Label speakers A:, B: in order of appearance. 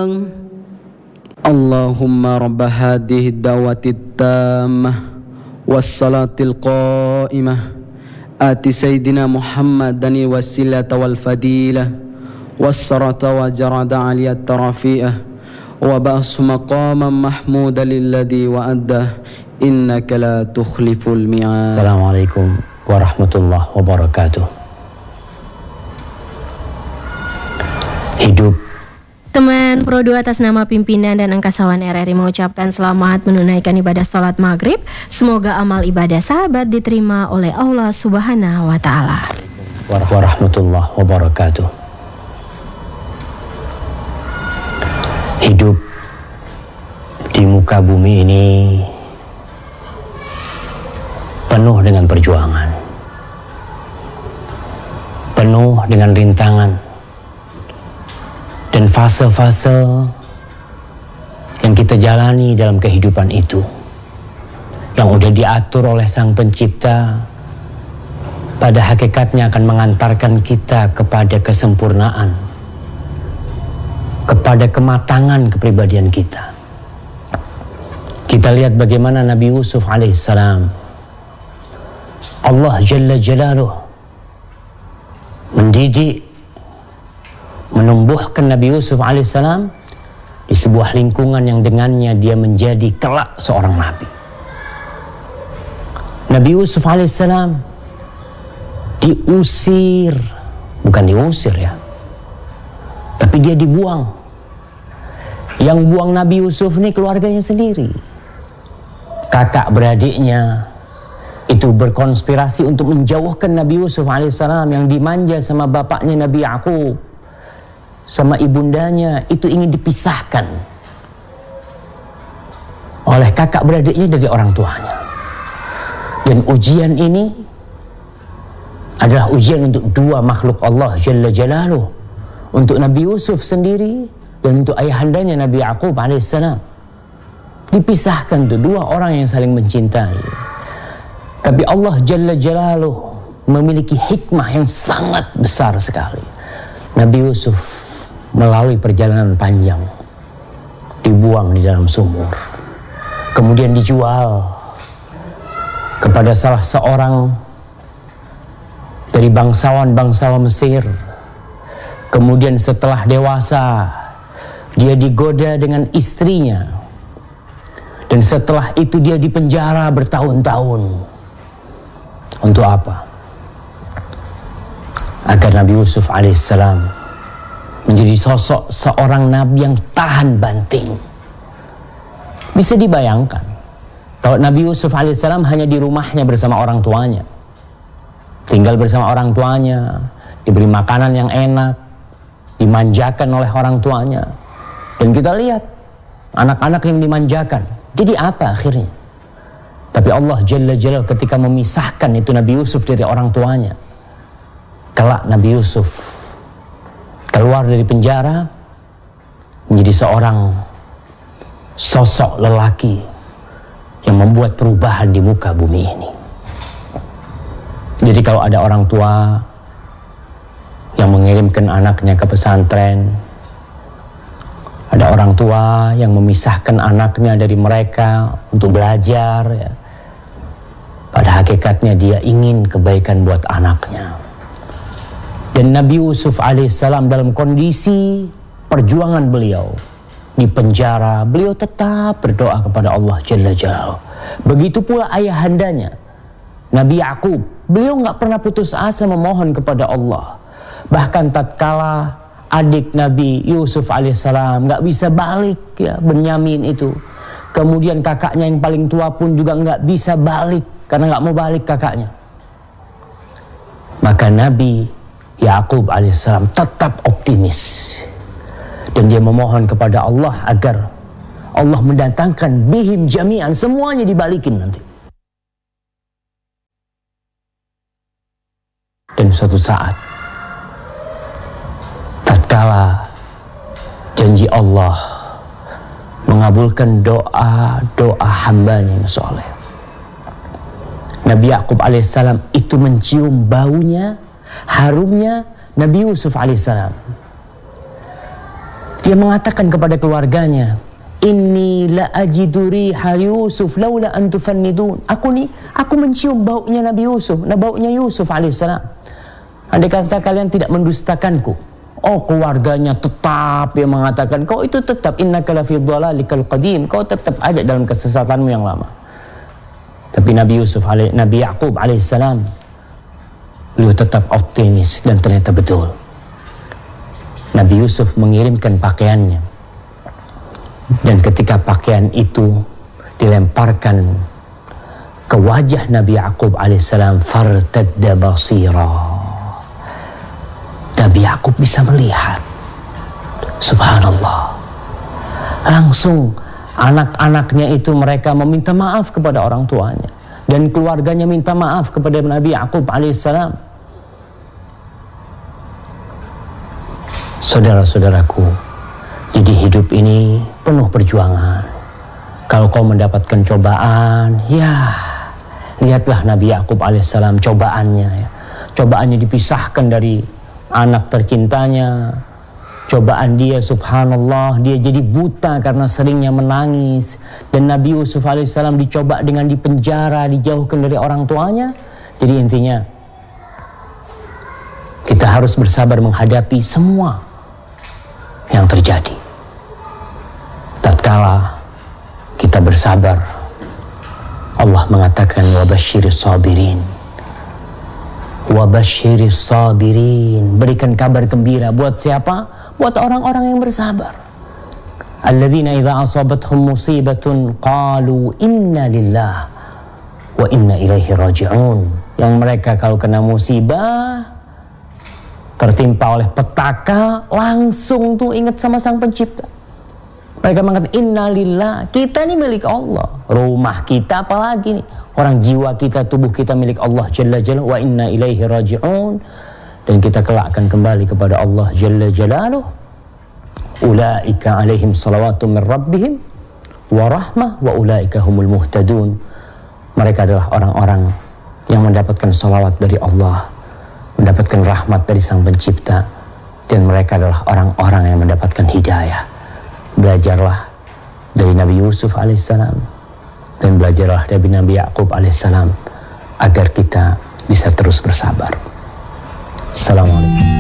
A: Allahumma rabba hadhihi ad-da'wati at-tammah was-salatil qa'imah ati sayyidina Muhammadan wasilata wal fadilah was-sarata wa jarada 'aliyat tarafi'ah wa ba'su maqaman mahmuda lilladhi wa'addah innaka la tukhliful mi'ad.
B: Assalamualaikum warahmatullahi wabarakatuh. Hidup.
C: Teman Pro2 atas nama pimpinan dan angkasawan RRI mengucapkan selamat menunaikan ibadah salat maghrib. Semoga amal ibadah sahabat diterima oleh Allah Subhanahu wa Ta'ala.
B: Warahmatullahi wabarakatuh. Hidup di muka bumi ini penuh dengan perjuangan, penuh dengan rintangan dan fase-fase yang kita jalani dalam kehidupan itu, yang udah diatur oleh Sang Pencipta, pada hakikatnya akan mengantarkan kita kepada kesempurnaan, kepada kematangan kepribadian kita. Kita lihat bagaimana Nabi Yusuf alaihissalam, Allah Jalla Jalaluh mendidik, menumbuhkan Nabi Yusuf alaihissalam di sebuah lingkungan yang dengannya dia menjadi kelak seorang nabi. Nabi Yusuf alaihissalam diusir, bukan diusir ya, tapi dia dibuang. Yang buang Nabi Yusuf ini keluarganya sendiri. Kakak beradiknya itu berkonspirasi untuk menjauhkan Nabi Yusuf alaihissalam yang dimanja sama bapaknya Nabi Yakub, sama ibundanya, itu ingin dipisahkan oleh kakak beradiknya dari orang tuanya. Dan ujian ini adalah ujian untuk dua makhluk Allah Jalla Jalaluh, untuk Nabi Yusuf sendiri dan untuk ayahandanya Nabi Yakub alaihissalam. Dipisahkan tuh dua orang yang saling mencintai. Tapi Allah Jalla Jalaluh memiliki hikmah yang sangat besar sekali. Nabi Yusuf melalui perjalanan panjang dibuang di dalam sumur, kemudian dijual kepada salah seorang dari bangsawan Mesir. Kemudian setelah dewasa dia digoda dengan istrinya, dan setelah itu dia dipenjara bertahun-tahun. Untuk apa? Agar Nabi Yusuf alaihissalam menjadi sosok seorang nabi yang tahan banting. Bisa dibayangkan kalau Nabi Yusuf alaihissalam hanya di rumahnya bersama orang tuanya, tinggal bersama orang tuanya, diberi makanan yang enak, dimanjakan oleh orang tuanya. Dan kita lihat anak-anak yang dimanjakan, jadi apa akhirnya? Tapi Allah Jalla Jalaluh ketika memisahkan itu Nabi Yusuf dari orang tuanya, kelak Nabi Yusuf keluar dari penjara menjadi seorang sosok lelaki yang membuat perubahan di muka bumi ini. Jadi kalau ada orang tua yang mengirimkan anaknya ke pesantren, ada orang tua yang memisahkan anaknya dari mereka untuk belajar, ya, pada hakikatnya dia ingin kebaikan buat anaknya. Dan Nabi Yusuf alaihissalam dalam kondisi perjuangan beliau di penjara, beliau tetap berdoa kepada Allah Jalla Jalaluh. Begitu pula ayahandanya Nabi Yakub, beliau nggak pernah putus asa memohon kepada Allah. Bahkan tatkala adik Nabi Yusuf alaihissalam nggak bisa balik, ya, Benyamin itu, kemudian kakaknya yang paling tua pun juga nggak bisa balik karena nggak mau balik kakaknya, maka Nabi Yakub alaihissalam tetap optimis dan dia memohon kepada Allah agar Allah mendatangkan bihim jami'an, semuanya dibalikin nanti. Dan suatu saat tatkala janji Allah mengabulkan doa hambanya yang soleh, Nabi Yakub alaihissalam itu mencium baunya, harumnya Nabi Yusuf alaihissalam. Dia mengatakan kepada keluarganya, inni la ajidu riha Yusuf laula an tufannidun. Aku mencium baunya Nabi Yusuf, baunya Yusuf alaihissalam. Andai kata kalian tidak mendustakanku. Oh, keluarganya tetap yang mengatakan, kau itu tetap innaka la fi dhalalikal qadim, kau tetap ada dalam kesesatanmu yang lama. Tapi Nabi Yaqub alaihissalam, beliau tetap optimis dan ternyata betul. Nabi Yusuf mengirimkan pakaiannya, dan ketika pakaian itu dilemparkan ke wajah Nabi Yaqub alaihissalam, fartadda basira. Nabi Yaqub bisa melihat. Subhanallah. Langsung anak-anaknya itu mereka meminta maaf kepada orang tuanya, dan keluarganya minta maaf kepada Nabi Yaqub alaihissalam. Saudara-saudaraku, jadi hidup ini penuh perjuangan. Kalau kau mendapatkan cobaan, ya lihatlah Nabi Yaqub alaihissalam cobaannya. Cobaannya dipisahkan dari anak tercintanya. Cobaan dia, subhanallah, dia jadi buta karena seringnya menangis. Dan Nabi Yusuf alaihissalam dicoba dengan dipenjara, dijauhkan dari orang tuanya. Jadi intinya, kita harus bersabar menghadapi semua yang terjadi. Tatkala kita bersabar, Allah mengatakan wabasyiris sabirin. Wabasyiris sabirin, berikan kabar gembira buat siapa? Buat orang-orang yang bersabar. Alladzina idza asabathum musibatun qalu inna lillah wa inna ilaihi raji'un. Yang mereka kalau kena musibah, tertimpa oleh petaka, langsung tuh ingat sama Sang Pencipta. Mereka mengatakan innalillah, kita ini milik Allah. Rumah kita apalagi nih, orang jiwa kita, tubuh kita milik Allah Jalla Jalaluhu, wa inna ilaihi raji'un. Dan kita kelak akan kembali kepada Allah Jalla Jalaluhu. Ulaika alaihim salawatu min rabbihim wa rahmah wa ulaika humul muhtadun. Mereka adalah orang-orang yang mendapatkan salawat dari Allah, mendapatkan rahmat dari Sang Pencipta, dan mereka adalah orang-orang yang mendapatkan hidayah. Belajarlah dari Nabi Yusuf alaihissalam, dan belajarlah dari Nabi Yaqub alaihissalam, agar kita bisa terus bersabar. Assalamualaikum.